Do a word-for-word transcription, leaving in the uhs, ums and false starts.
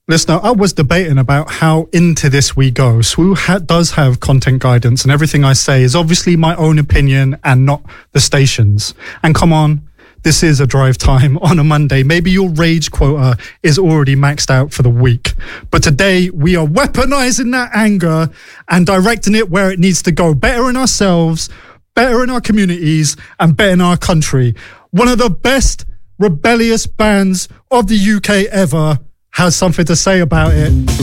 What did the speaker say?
Listener, I was debating about how into this we go. Swoo ha- does have content guidance, and everything I say is obviously my own opinion and not the station's. And come on, this is a drive time on a Monday. Maybe your rage quota is already maxed out for the week. But today, we are weaponizing that anger and directing it where it needs to go. Better in ourselves, better in our communities, and better in our country. One of the best rebellious bands of the U K ever has something to say about it.